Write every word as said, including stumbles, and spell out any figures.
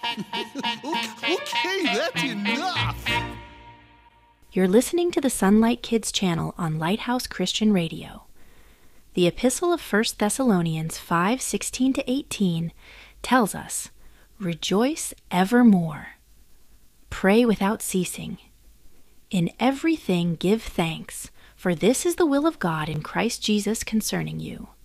Okay, that's enough. You're listening to the Sunlight Kids channel on Lighthouse Christian Radio. The Epistle of First Thessalonians five sixteen to eighteen tells us, "Rejoice evermore. Pray without ceasing. In everything give thanks, for this is the will of God in Christ Jesus concerning you."